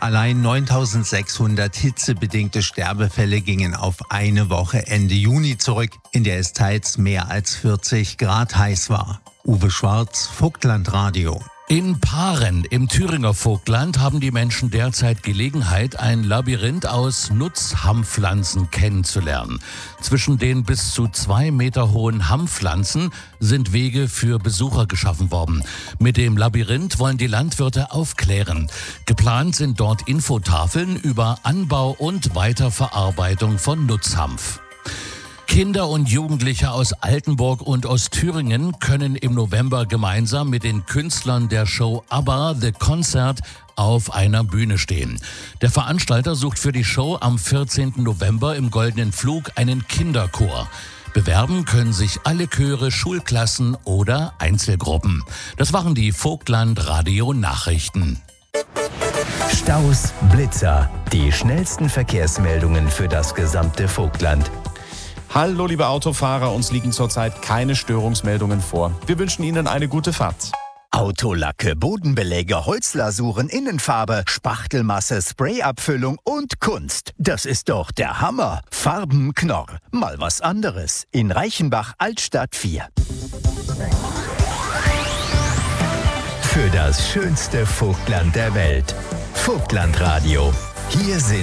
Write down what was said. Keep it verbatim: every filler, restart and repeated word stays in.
Allein neuntausendsechshundert hitzebedingte Sterbefälle gingen auf eine Woche Ende Juni zurück, in der es teils mehr als vierzig Grad heiß war. Uwe Schwarz, Vogtlandradio. In Paaren im Thüringer Vogtland haben die Menschen derzeit Gelegenheit, ein Labyrinth aus Nutzhammpflanzen kennenzulernen. Zwischen den bis zu zwei Meter hohen Hammpflanzen sind Wege für Besucher geschaffen worden. Mit dem Labyrinth wollen die Landwirte aufklären. Geplant sind dort Infotafeln über Anbau und Weiterverarbeitung von Nutzhanf. Kinder und Jugendliche aus Altenburg und Ostthüringen können im November gemeinsam mit den Künstlern der Show ABBA The Concert auf einer Bühne stehen. Der Veranstalter sucht für die Show am vierzehnten November im Goldenen Flug einen Kinderchor. Bewerben können sich alle Chöre, Schulklassen oder Einzelgruppen. Das waren die Vogtland-Radio-Nachrichten. Staus, Blitzer, die schnellsten Verkehrsmeldungen für das gesamte Vogtland. Hallo liebe Autofahrer, uns liegen zurzeit keine Störungsmeldungen vor. Wir wünschen Ihnen eine gute Fahrt. Autolacke, Bodenbeläge, Holzlasuren, Innenfarbe, Spachtelmasse, Sprayabfüllung und Kunst. Das ist doch der Hammer. Farbenknorr. Mal was anderes. In Reichenbach, Altstadt vier. Für das schönste Vogtland der Welt. Vogtlandradio. Hier sind